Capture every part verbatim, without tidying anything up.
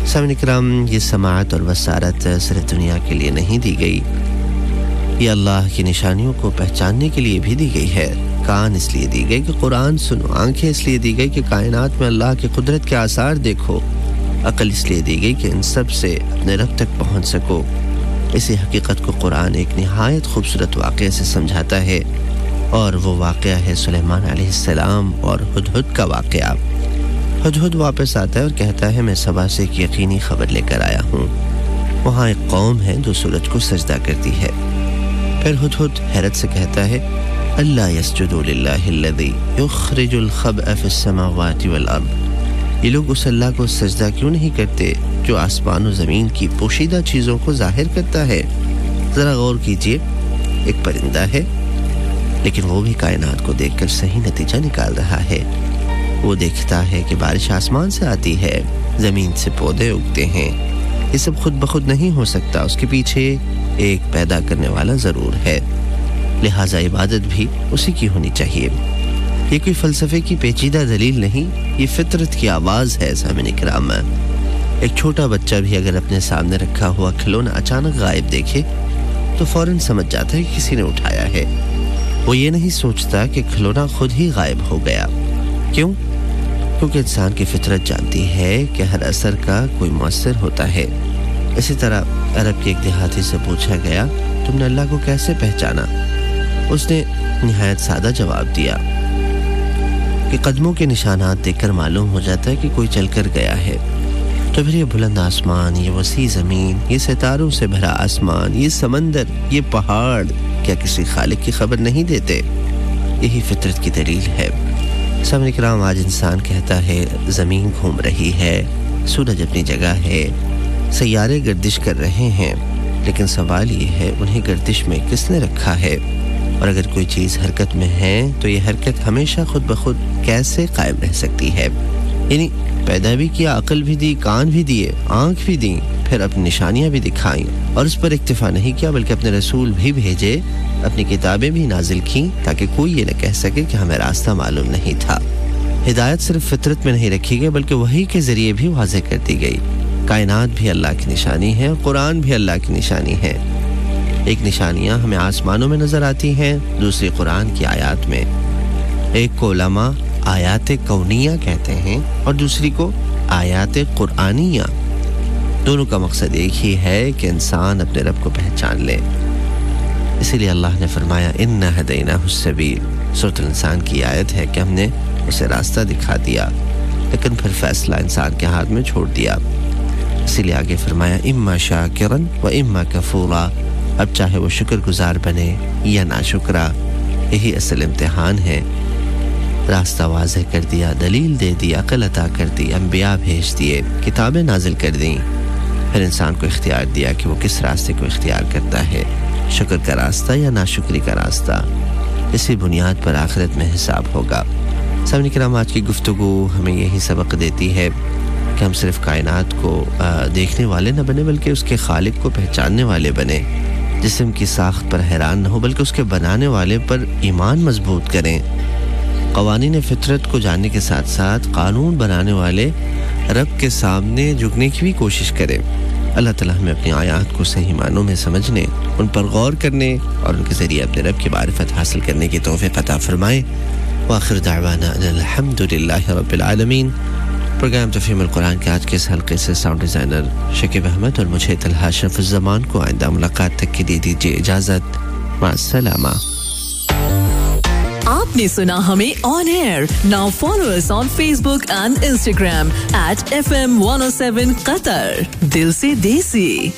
सामने करम ये समाअत और बसारत सिर्फ दुनिया के लिए नहीं दी गई, ये अल्लाह की निशानियों को पहचानने के लिए भी दी गई है। कान इसलिए दी गई कि कुरान सुनो, आंखें इसलिए दी गई कि कायनात में अल्लाह की कुदरत के आसार देखो, अक्ल इसलिए दी गई कि इन सब से अपने रब तक पहुंच सको। इसी हकीकत को कुरान एक निहायत खूबसूरत वाक़े से समझाता है और वो वाक़या है सुलेमान अलैहिस्सलाम और हुदहुद का वाक़या। हुदहुद वापस आता है और कहता है मैं सबा से एक यकीनी खबर लेकर आया हूँ। वहाँ एक कौम है जो सूरज को सजदा करती है। फिर हुदहुद हैरत से कहता है अल्ला यस्जुदू लिल्लाहिल्लज़ी युखरिजुल खबअ फिस समावाति वल अर्द। ये लोग उस अल्लाह को सजदा क्यों नहीं करते जो आसमान और ज़मीन की पोशीदा चीज़ों को ज़ाहिर करता है। ज़रा गौर कीजिए, एक परिंदा है लेकिन वो भी कायनात को देखकर सही नतीजा निकाल रहा है। वो देखता है कि बारिश आसमान से आती है, ज़मीन से पौधे उगते हैं। ये सब खुद ब खुद नहीं हो सकता, उसके पीछे एक पैदा करने वाला ज़रूर है, लिहाजा इबादत भी उसी की होनी चाहिए। ये कोई फ़लसफ़े की पेचीदा दलील नहीं, ये फितरत की आवाज़ है। सामने किराम, एक छोटा बच्चा भी अगर अपने सामने रखा हुआ खिलौना अचानक गायब देखे तो फ़ौरन समझ जाता है कि किसी ने उठाया है। वो ये नहीं सोचता कि खिलौना खुद ही गायब हो गया। क्यों? क्योंकि इंसान की फितरत जानती है कि हर असर का कोई मुअस्सिर होता है। इसी तरह अरब के एक देहाती से पूछा गया तुमने अल्लाह को कैसे पहचाना? उसने निहायत सादा जवाब दिया कि कदमों के निशानात देखकर मालूम हो जाता है कि कोई चलकर गया है। तो फिर ये बुलंद आसमान, ये वसी ज़मीन, ये सितारों से भरा आसमान, ये समंदर, ये पहाड़ क्या किसी खालिक की खबर नहीं देते? यही फितरत की दलील है। सामने किराम, आज इंसान कहता है ज़मीन घूम रही है, सूरज अपनी जगह है, सैयारे गर्दिश कर रहे हैं, लेकिन सवाल ये है उन्हें गर्दिश में किसने रखा है? और अगर कोई चीज़ हरकत में है तो ये हरकत हमेशा खुद ब खुद कैसे कायम रह सकती है? यानी पैदा भी किया, अक्ल भी दी, कान भी दिए, आँख भी दी, फिर अपनी निशानियाँ भी दिखाई और उस पर इक्तिफा नहीं किया बल्कि अपने रसूल भी भेजे, अपनी किताबें भी नाजिल की ताकि कोई ये न कह सके कि हमें रास्ता मालूम नहीं था। हिदायत सिर्फ फितरत में नहीं रखी गई बल्कि वही के ज़रिए भी वाज़ेह कर दी गई। कायनात भी अल्लाह की निशानी है और कुरान भी अल्लाह की निशानी है। एक निशानियाँ हमें आसमानों में नज़र आती हैं, दूसरी कुरान की आयात में। एक को उलमा आयात कौनिया कहते हैं और दूसरी को आयात कुरानिया। दोनों का मकसद एक ही है कि इंसान अपने रब को पहचान ले। इसीलिए अल्लाह ने फरमाया इन्ना हदैनाहुस्सबील। सूरत इंसान की आयत है कि हमने उसे रास्ता दिखा दिया, लेकिन फिर फैसला इंसान के हाथ में छोड़ दिया। इसीलिए आगे फरमाया इम्मा शाकिरन व इम्मा कफूरा। अब चाहे वो शुक्रगुजार बने या नाशुक्रा, यही असल इम्तिहान है। रास्ता वाज़ेह कर दिया, दलील दे दी, अक़ल अता कर दी, अंबिया भेज दिए, किताबें नाजिल कर दी, फिर इंसान को इख्तियार दिया कि वो किस रास्ते को इख्तियार करता है, शुक्र का रास्ता या नाशुक्री का रास्ता। इसी बुनियाद पर आखिरत में हिसाब होगा। सामने किराम, आज की गुफ्तगू हमें यही सबक देती है कि हम सिर्फ कायनात को देखने वाले न बने बल्कि उसके खालिक को पहचानने वाले बने। जिस्म की साख्त पर हैरान न हो बल्कि उसके बनाने वाले पर ईमान मजबूत करें। क़वानीन फितरत को जानने के साथ साथ कानून बनाने वाले रब के सामने झुकने की भी कोशिश करें। अल्लाह ताला हमें अपनी आयात को सही मानों में समझने, उन पर गौर करने और उनके ज़रिए अपने रब की मारिफत हासिल करने की तौफ़ीक़ अता फ़रमाए। व आखिर दावाना अल्हम्दुलिल्लाहि रब्बिल आलमीन। प्रोग्राम तफ़हीमुल कुरान के आज के इस हल्के से साउंड डिज़ाइनर शकीब अहमद और मुझे तलहा शरफ़ुज़्ज़मान को आइंदा मुलाकात तक के लिए दीजिए इजाज़त। माअस्सलामा। आपने सुना हमें on air. Now follow us on Facebook and Instagram at F M one O seven Qatar. दिल से देसी।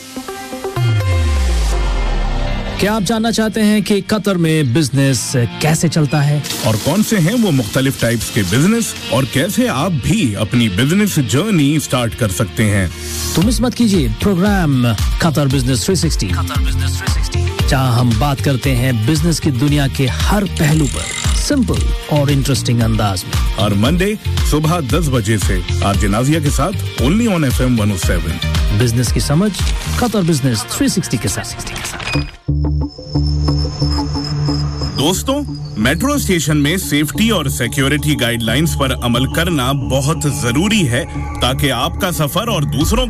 क्या आप जानना चाहते हैं कि कतर में बिजनेस कैसे चलता है और कौन से हैं वो मुख्तलिफ टाइप्स के बिजनेस और कैसे आप भी अपनी बिजनेस जर्नी स्टार्ट कर सकते हैं? तो मिस मत कीजिए programme Qatar business three sixty. Qatar business three sixty, जहां हम बात करते हैं बिजनेस की दुनिया के हर पहलू पर सिंपल और इंटरेस्टिंग अंदाज में। और मंडे सुबह दस बजे से आरजे नाज़िया के साथ only on F M one O seven. Business की समझ कतर बिजनेस थ्री सिक्सटी के साथ। दोस्तों, मेट्रो स्टेशन में सेफ्टी और सिक्योरिटी गाइडलाइंस पर अमल करना बहुत जरूरी है ताकि आपका सफर और दूसरों